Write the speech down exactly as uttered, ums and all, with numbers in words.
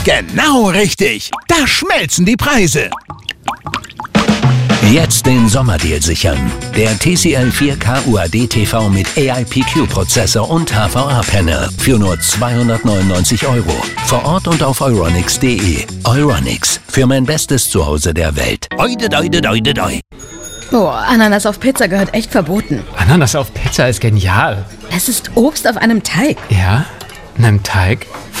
Genau richtig. Da schmelzen die Preise. Jetzt den Sommerdeal sichern. Der T C L vier K U A D T V mit A I P Q-Prozessor und H V A-Panel für nur zweihundertneunundneunzig Euro. Vor Ort und auf euronics punkt de. Euronics, für mein bestes Zuhause der Welt. Oide, oide, oide, oide. Oh, Ananas auf Pizza gehört echt verboten. Ananas auf Pizza ist genial. Es ist Obst auf einem Teig. Ja, in einem Teig?